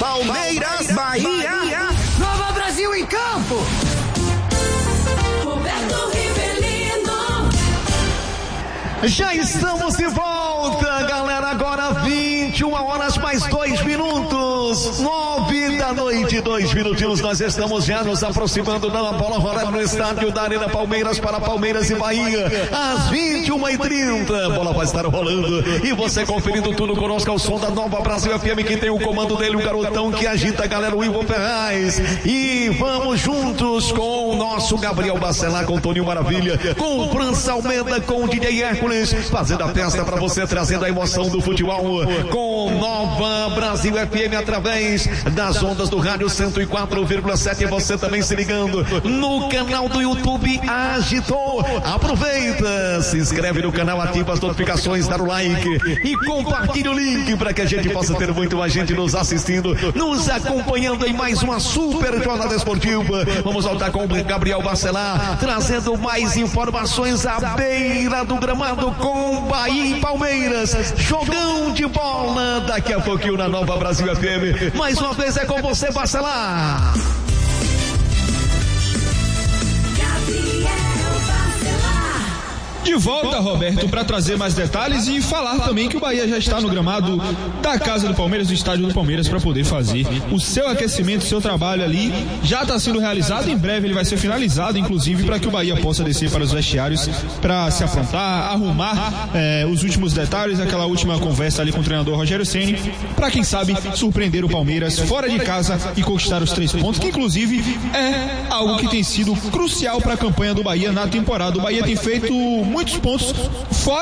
Palmeiras, Bahia. Nova Brasil em campo. Roberto Rivelino. Já estamos de volta, galera. Agora 21 horas mais 2 minutos. 9 da noite, 2 minutinhos. Nós estamos já nos aproximando da bola rolando no estádio da Arena Palmeiras para Palmeiras e Bahia. Às 21h30. A bola vai estar rolando. E você conferindo tudo conosco ao som da Nova Brasil FM, que tem o comando dele, o garotão que agita a galera, o Ivo Ferraz. E vamos juntos com o nosso Gabriel Bacelar, com o Toninho Maravilha, com o França Almeida, com o DJ Hércules, fazendo a festa para você, trazendo a emoção do futebol com Nova Brasil FM através das ondas do rádio 104,7. E você também se ligando no canal do YouTube Agitou. Aproveita, se inscreve no canal, ativa as notificações, dá o like e compartilha o link para que a gente possa ter muito mais gente nos assistindo, nos acompanhando em mais uma super jornada esportiva. Vamos voltar com o Gabriel Bacelar, trazendo mais informações à beira do gramado com Bahia e Palmeiras. Jogão de bola daqui a pouquinho na Nova Brasil FM. Mais uma vez é com você, Bacelar. De volta, Roberto, para trazer mais detalhes e falar também que o Bahia já está no gramado da casa do Palmeiras, do estádio do Palmeiras, para poder fazer o seu aquecimento, o seu trabalho ali. Já está sendo realizado, em breve ele vai ser finalizado, inclusive, para que o Bahia possa descer para os vestiários para se aprontar, arrumar os últimos detalhes, aquela última conversa ali com o treinador Rogério Ceni, para quem sabe surpreender o Palmeiras fora de casa e conquistar os 3 pontos, que inclusive é algo que tem sido crucial para a campanha do Bahia na temporada. O Bahia tem feito muitos pontos fora